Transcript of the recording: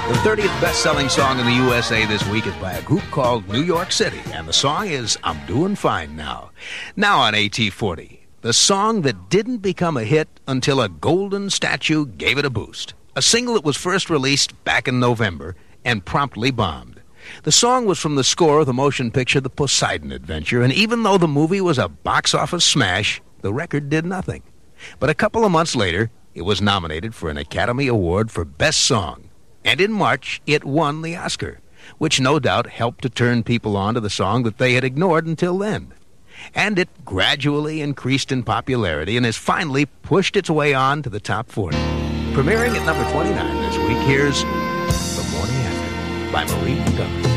The 30th best-selling song in the USA this week is by a group called New York City, and the song is I'm Doing Fine Now. Now on AT40, the song that didn't become a hit until a golden statue gave it a boost. A single that was first released back in November and promptly bombed. The song was from the score of the motion picture The Poseidon Adventure, and even though the movie was a box office smash, the record did nothing. But a couple of months later, it was nominated for an Academy Award for Best Song. And in March, it won the Oscar, which no doubt helped to turn people on to the song that they had ignored until then. And it gradually increased in popularity and has finally pushed its way on to the top 40. Premiering at number 29 this week, here's The Morning After by Marie Montgomery.